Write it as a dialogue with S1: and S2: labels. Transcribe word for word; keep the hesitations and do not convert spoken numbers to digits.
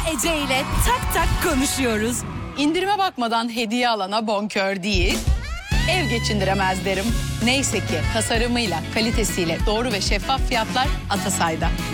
S1: Ece ile tak tak konuşuyoruz.
S2: İndirime bakmadan hediye alana bonkör değil, ev geçindiremez derim. Neyse ki tasarımıyla, kalitesiyle doğru ve şeffaf fiyatlar Atasay'da.